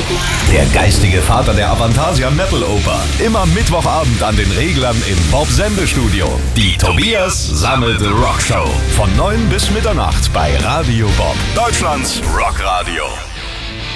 Der geistige Vater der Avantasia Metal Oper. Immer Mittwochabend an den Reglern im Bob Sendestudio. Die Tobias Sammelte Rockshow. Von 9 bis Mitternacht bei Radio Bob. Deutschlands Rockradio.